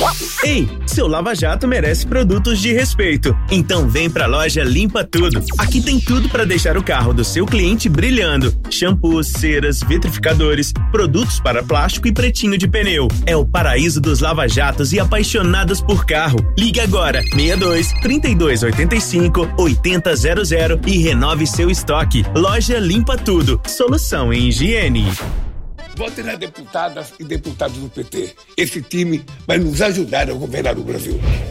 Ei, seu Lava Jato merece produtos de respeito. Então vem pra loja Limpa Tudo. Aqui tem tudo para deixar o carro do seu cliente brilhando. Shampoos, ceras, vitrificadores, produtos para plástico e pretinho de pneu. É o paraíso dos lava-jatos e apaixonados por carro. Ligue agora, 62-3285-8000 e renove seu estoque. Loja Limpa Tudo. Solução em higiene. Vote nas deputadas e deputados do PT. Esse time vai nos ajudar a governar o Brasil.